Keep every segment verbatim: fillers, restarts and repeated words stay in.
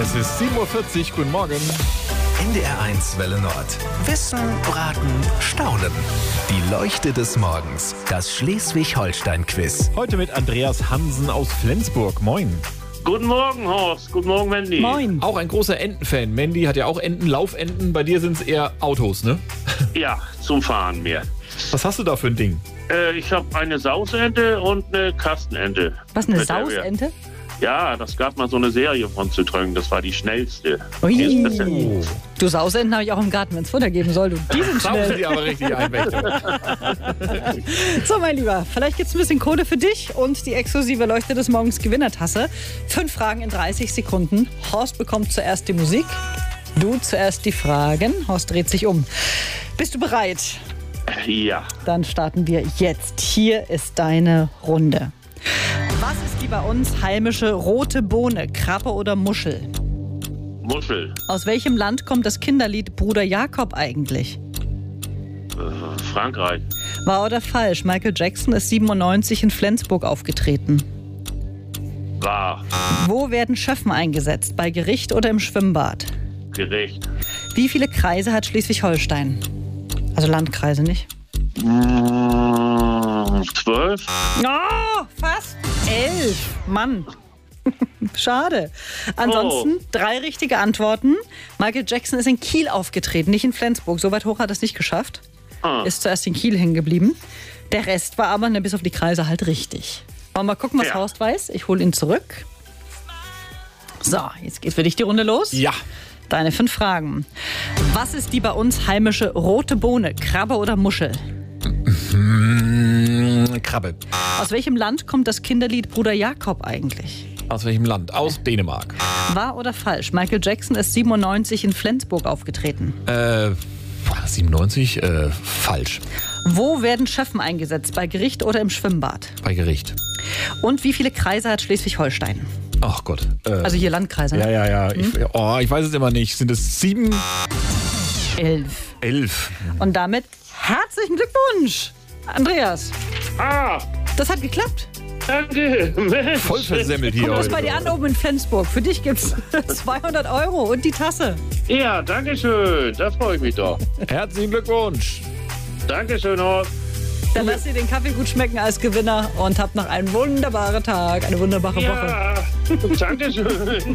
Es ist sieben Uhr vierzig, guten Morgen. N D R eins Welle Nord. Wissen, Raten, Staunen. Die Leuchte des Morgens. Das Schleswig-Holstein-Quiz. Heute mit Andreas Hansen aus Flensburg. Moin. Guten Morgen, Horst. Guten Morgen, Mandy. Moin. Auch ein großer Entenfan. Mandy hat ja auch Enten, Laufenten. Bei dir sind es eher Autos, ne? Ja, zum Fahren mehr. Was hast du da für ein Ding? Äh, ich habe eine Sausente und eine Kastenente. Was, eine Mit der wir- Sausente? Ja, das gab mal so eine Serie von Citroën. Das war die schnellste. Ui. Die ist besser. Oh. Du, Sausenten habe ich auch im Garten, wenn es Futter geben soll. Du, die sind Saufen schnell. die aber richtig ein, Wächter. So, mein Lieber, vielleicht gibt es ein bisschen Kohle für dich und die exklusive Leuchte des Morgens Gewinnertasse. Fünf Fragen in dreißig Sekunden. Horst bekommt zuerst die Musik, du zuerst die Fragen. Horst dreht sich um. Bist du bereit? Ja, Dann starten wir jetzt. Hier ist deine Runde. Was ist die bei uns heimische rote Bohne, Krabbe oder Muschel? Muschel. Aus welchem Land kommt das Kinderlied Bruder Jakob eigentlich? Äh, Frankreich. Wahr oder falsch? Michael Jackson ist siebenundneunzig in Flensburg aufgetreten. War. Wo werden Schöffen eingesetzt? Bei Gericht oder im Schwimmbad? Gericht. Wie viele Kreise hat Schleswig-Holstein? Also Landkreise, nicht? Mmh, zwölf. Oh, fast elf. Mann. Schade. Ansonsten Oh. drei richtige Antworten. Michael Jackson ist in Kiel aufgetreten, nicht in Flensburg. So weit hoch hat er es nicht geschafft. Ah. Ist zuerst in Kiel hängen geblieben. Der Rest war aber, ne, bis auf die Kreise, halt richtig. Wollen wir mal gucken, was Ja. Horst weiß? Ich hole ihn zurück. So, jetzt geht für dich die Runde los. Ja. Deine fünf Fragen. Was ist die bei uns heimische rote Bohne, Krabbe oder Muschel? Mmh, Krabbe. Aus welchem Land kommt das Kinderlied Bruder Jakob eigentlich? Aus welchem Land? Aus Dänemark. Wahr oder falsch? Michael Jackson ist siebenundneunzig in Flensburg aufgetreten. Äh, war das siebenundneunzig? Äh, falsch. Wo werden Schöffen eingesetzt? Bei Gericht oder im Schwimmbad? Bei Gericht. Und wie viele Kreise hat Schleswig-Holstein? Ach Gott. Äh, Also hier Landkreise. ja, Ne? ja, ja. Ich, oh, ich weiß es immer nicht. Sind es sieben? Elf. Elf. Und damit herzlichen Glückwunsch, Andreas. Ah, Das hat geklappt. danke. Mensch. Voll versemmelt hier Guck das heute. bei dir an oben in Flensburg. Für dich gibt's zweihundert Euro und die Tasse. Ja, danke schön. Da freue ich mich doch. Herzlichen Glückwunsch. Dankeschön, Horst. Dann lass dir den Kaffee gut schmecken als Gewinner und habt noch einen wunderbaren Tag, eine wunderbare Woche. Ja, Dankeschön.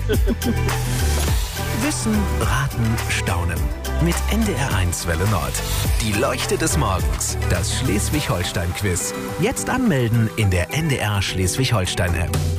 Wissen, Raten, Staunen. Mit N D R eins Welle Nord. Die Leuchte des Morgens. Das Schleswig-Holstein-Quiz. Jetzt anmelden in der N D R Schleswig-Holstein-App.